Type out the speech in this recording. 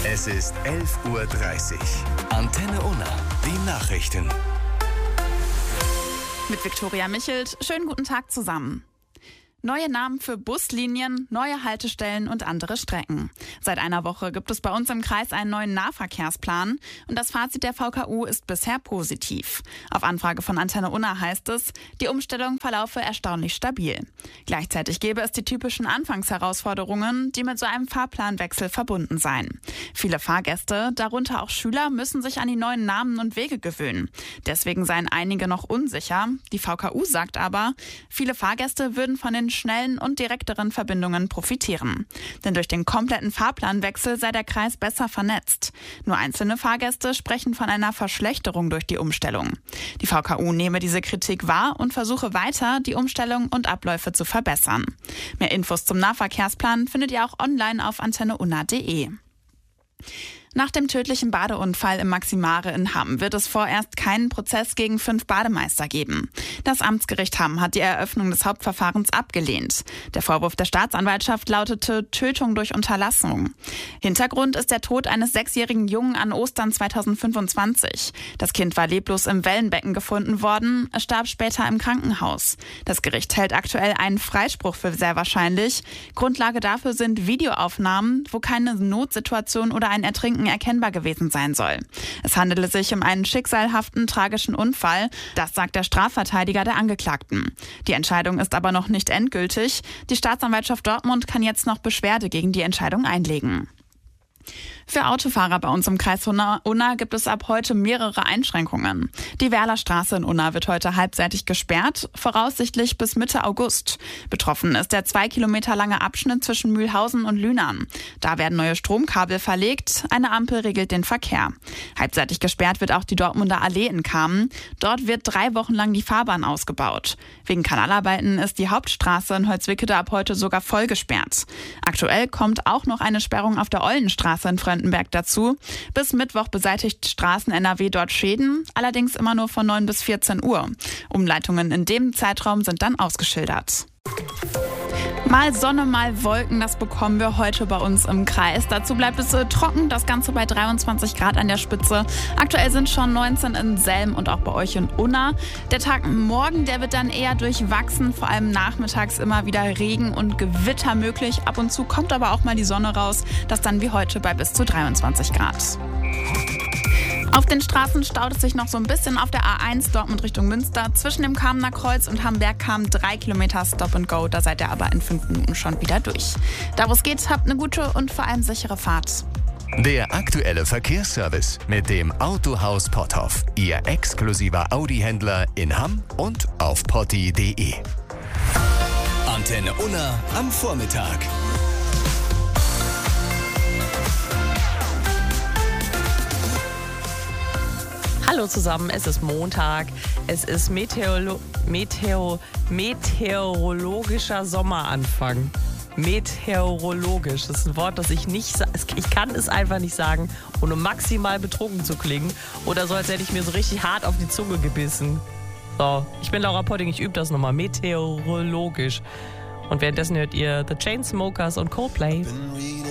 Es ist 11:30 Uhr. Antenne Unna, die Nachrichten. Mit Viktoria Michelt. Schönen guten Tag zusammen. Neue Namen für Buslinien, neue Haltestellen und andere Strecken. Seit einer Woche gibt es bei uns im Kreis einen neuen Nahverkehrsplan und das Fazit der VKU ist bisher positiv. Auf Anfrage von Antenne Unna heißt es, die Umstellung verlaufe erstaunlich stabil. Gleichzeitig gäbe es die typischen Anfangsherausforderungen, die mit so einem Fahrplanwechsel verbunden seien. Viele Fahrgäste, darunter auch Schüler, müssen sich an die neuen Namen und Wege gewöhnen. Deswegen seien einige noch unsicher. Die VKU sagt aber, viele Fahrgäste würden von den schnellen und direkteren Verbindungen profitieren. Denn durch den kompletten Fahrplanwechsel sei der Kreis besser vernetzt. Nur einzelne Fahrgäste sprechen von einer Verschlechterung durch die Umstellung. Die VKU nehme diese Kritik wahr und versuche weiter, die Umstellung und Abläufe zu verbessern. Mehr Infos zum Nahverkehrsplan findet ihr auch online auf antenneunna.de. Nach dem tödlichen Badeunfall im Maximare in Hamm wird es vorerst keinen Prozess gegen 5 Bademeister geben. Das Amtsgericht Hamm hat die Eröffnung des Hauptverfahrens abgelehnt. Der Vorwurf der Staatsanwaltschaft lautete Tötung durch Unterlassung. Hintergrund ist der Tod eines 6-jährigen Jungen an Ostern 2025. Das Kind war leblos im Wellenbecken gefunden worden, es starb später im Krankenhaus. Das Gericht hält aktuell einen Freispruch für sehr wahrscheinlich. Grundlage dafür sind Videoaufnahmen, wo keine Notsituation oder ein Ertrinken erkennbar gewesen sein soll. Es handele sich um einen schicksalhaften, tragischen Unfall, das sagt der Strafverteidiger der Angeklagten. Die Entscheidung ist aber noch nicht endgültig. Die Staatsanwaltschaft Dortmund kann jetzt noch Beschwerde gegen die Entscheidung einlegen. Für Autofahrer bei uns im Kreis Unna gibt es ab heute mehrere Einschränkungen. Die Werlerstraße in Unna wird heute halbseitig gesperrt, voraussichtlich bis Mitte August. Betroffen ist der 2 Kilometer lange Abschnitt zwischen Mühlhausen und Lühnern. Da werden neue Stromkabel verlegt, eine Ampel regelt den Verkehr. Halbseitig gesperrt wird auch die Dortmunder Allee in Kamen. Dort wird 3 Wochen lang die Fahrbahn ausgebaut. Wegen Kanalarbeiten ist die Hauptstraße in Holzwickede ab heute sogar voll gesperrt. Aktuell kommt auch noch eine Sperrung auf der Ollenstraße in Fröndenberg dazu. Bis Mittwoch beseitigt Straßen NRW dort Schäden, allerdings immer nur von 9 bis 14 Uhr. Umleitungen in dem Zeitraum sind dann ausgeschildert. Mal Sonne, mal Wolken, das bekommen wir heute bei uns im Kreis. Dazu bleibt es trocken, das Ganze bei 23 Grad an der Spitze. Aktuell sind schon 19 in Selm und auch bei euch in Unna. Der Tag morgen, der wird dann eher durchwachsen, vor allem nachmittags immer wieder Regen und Gewitter möglich. Ab und zu kommt aber auch mal die Sonne raus, das dann wie heute bei bis zu 23 Grad. Auf den Straßen staut es sich noch so ein bisschen auf der A1 Dortmund Richtung Münster. Zwischen dem Kamener Kreuz und Hamberg-Kamen 3 Kilometer Stop and Go. Da seid ihr aber in 5 Minuten schon wieder durch. Da wo es geht, habt eine gute und vor allem sichere Fahrt. Der aktuelle Verkehrsservice mit dem Autohaus Potthoff. Ihr exklusiver Audi-Händler in Hamm und auf potti.de. Antenne Unna am Vormittag. Hallo zusammen, es ist Montag, es ist meteorologischer Sommeranfang. Meteorologisch, das ist ein Wort, das ich kann es einfach nicht sagen, ohne maximal betrunken zu klingen oder so, als hätte ich mir so richtig hart auf die Zunge gebissen. So, ich bin Laura Potting, ich übe das nochmal, meteorologisch. Und währenddessen hört ihr The Chainsmokers und Coldplay.